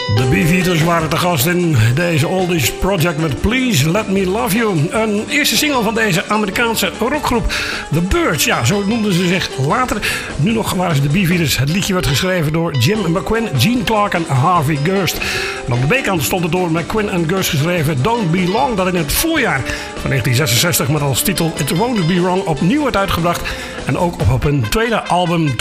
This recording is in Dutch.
De Beefeaters waren te gast in deze Oldies Project met Please Let Me Love You. Een eerste single van deze Amerikaanse rockgroep The Byrds. Ja, zo noemden ze zich later. Nu nog waren ze de Beefeaters. Het liedje werd geschreven door Jim McQuinn, Gene Clark en Harvey Gerst. En op de B-kant stond het door McQuinn en Gerst geschreven Don't Be Long, dat in het voorjaar van 1966 met als titel It Won't Be Wrong opnieuw werd uitgebracht. En ook op hun tweede album